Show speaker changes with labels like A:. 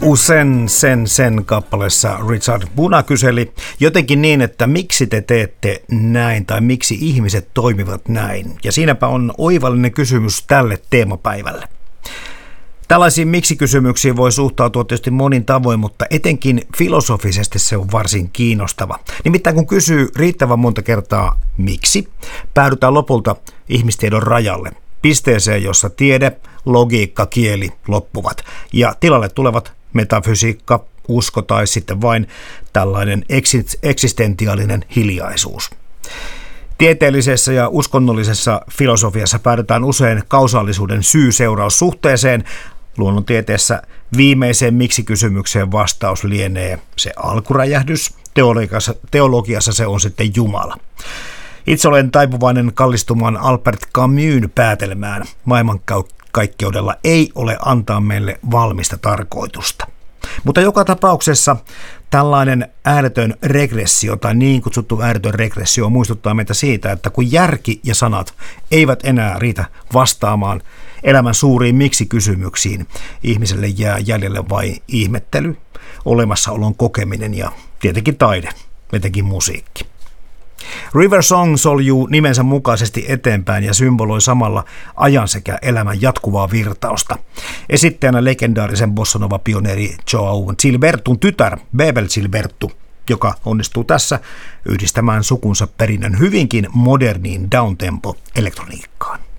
A: Usen sen kappaleessa Richard Buna kyseli jotenkin niin, että miksi te teette näin tai miksi ihmiset toimivat näin. Ja siinäpä on oivallinen kysymys tälle teemapäivälle. Tällaisiin miksi-kysymyksiin voi suhtautua tietysti monin tavoin, mutta etenkin filosofisesti se on varsin kiinnostava. Nimittäin kun kysyy riittävän monta kertaa miksi, päädytään lopulta ihmistiedon rajalle. Pisteeseen, jossa tiede, logiikka, kieli loppuvat ja tilalle tulevat metafysiikka, usko tai sitten vain tällainen eksistentiaalinen hiljaisuus. Tieteellisessä ja uskonnollisessa filosofiassa päädytään usein kausaalisuuden syy-seuraussuhteeseen. Luonnontieteessä viimeiseen miksi-kysymykseen vastaus lienee se alkuräjähdys, teologiassa se on sitten Jumala. Itse olen taipuvainen kallistumaan Albert Camusin päätelmään. Maailmankaikkeudella ei ole antaa meille valmista tarkoitusta. Mutta joka tapauksessa tällainen ääretön regressio tai niin kutsuttu ääretön regressio muistuttaa meitä siitä, että kun järki ja sanat eivät enää riitä vastaamaan elämän suuriin miksi-kysymyksiin, ihmiselle jää jäljelle vain ihmettely, olemassaolon kokeminen ja tietenkin taide, etenkin musiikki. River Song soljuu nimensä mukaisesti eteenpäin ja symboloi samalla ajan sekä elämän jatkuvaa virtausta. Esittäjänä legendaarisen bossanova-pioneeri Joao Gilbertun tytär Bebel Gilbertu, joka onnistuu tässä yhdistämään sukunsa perinnön hyvinkin moderniin downtempo-elektroniikkaan.